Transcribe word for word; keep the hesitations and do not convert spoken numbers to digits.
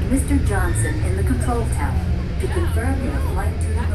Mister Johnson in the control tower to confirm your flight to the